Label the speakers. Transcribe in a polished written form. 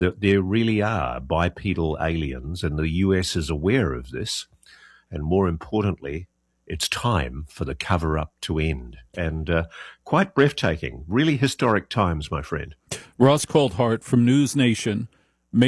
Speaker 1: that there really are bipedal aliens, and the US is aware of this. And more importantly, it's time for the cover-up to end. And quite breathtaking, really historic times, my friend.
Speaker 2: Ross Coulthart from News Nation.